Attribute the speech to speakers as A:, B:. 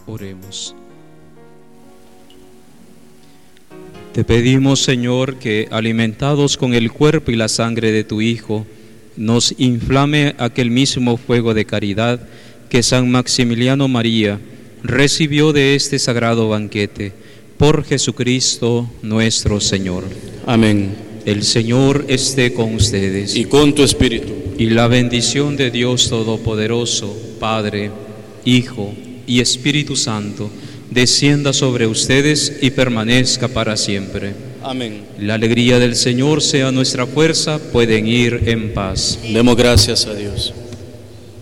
A: Oremos. Te pedimos, Señor, que alimentados con el cuerpo y la sangre de tu Hijo, nos inflame aquel mismo fuego de caridad que San Maximiliano María recibió de este sagrado banquete. Por Jesucristo nuestro Señor.
B: Amén.
A: El Señor esté con ustedes.
B: Y con tu espíritu.
A: Y la bendición de Dios Todopoderoso, Padre, Hijo y Espíritu Santo, descienda sobre ustedes y permanezca para siempre.
B: Amén.
A: La alegría del Señor sea nuestra fuerza. Pueden ir en paz.
B: Demos gracias a Dios.